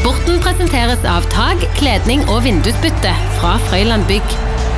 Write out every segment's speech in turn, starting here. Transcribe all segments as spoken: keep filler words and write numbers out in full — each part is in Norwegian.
Sporten presenteres av tag, kledning og vindusbytte fra Frøyland Bygg.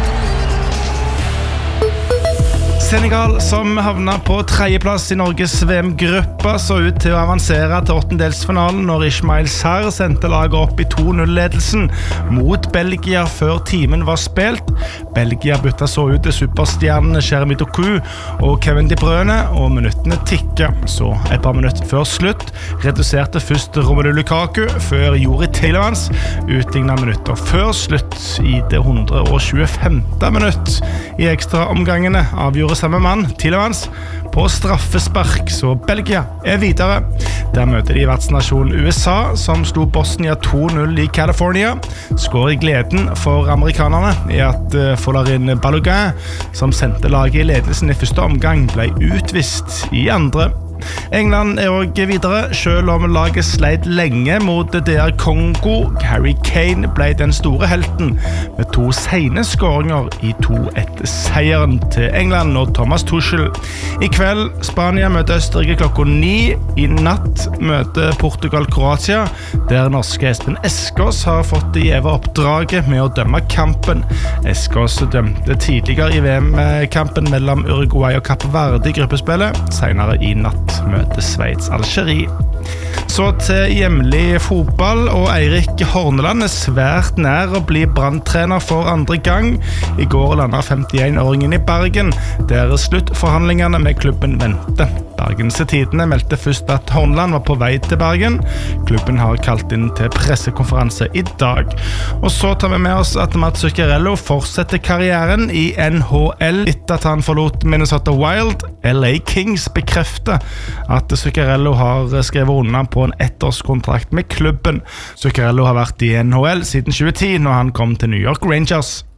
Senegal, som havnet på tredjeplass i Norges V M-gruppa, så ut til å avansere til åttendelsfinalen når Ismail Sarr sendte laget opp i to null-ledelsen mot Belgia før timen var spilt. Belgia bytta så ut til superstjernene Jeremy Doku og Kevin De Bruyne, og minuttene tikket. Så et par minutter før slutt reduserte først Romelu Lukaku, før Juri Tillemans utlignet minutter før slutt i det hundre og tjuefemte minutt. I ekstra omgangene avgjorde samme mann, Tillemans, på straffespark, så Belgia er videre. Der møter de vertsnasjonen U S A, som slo Bosnia to null i California. Skår i gleden for amerikanerne i at Folarin Balogun, som sendte laget i ledelsen i første omgang, ble utvist i andre. England er også videre, selv om laget sleit lenge mot D R Kongo. Harry Kane ble den store helten med to sene skåringer i to ett seieren til England og Thomas Tuchel. I kveld Spania møter Østerrike klokka ni. I natt møter Portugal Kroatia, der norske Espen Eskås har fått det gjeve oppdraget med å dømme kampen. Eskås dømte tidligere i V M-kampen mellom Uruguay og Kapp Verde i gruppespillet, senere i natt møter Sveits Algerie. Så til hjemlig fotball, og Eirik Horneland er svært nær å bli brandtrener for andre gang. I går landet femtién-åringen i Bergen, der sluttforhandlingene med klubben venter. Bergens Tidende meldte først at Horneland var på vei til Bergen. Klubben har kalt inn til pressekonferanse i dag. Og så tar vi med oss at Mats Zuccarello fortsetter karrieren i N H L etter at han forlot Minnesota Wild. L A Kings bekrefter at Zuccarello har skrevet under på en ettårskontrakt med klubben. Zuccarello har vært i N H L siden tjue ti, når han kom til New York Rangers.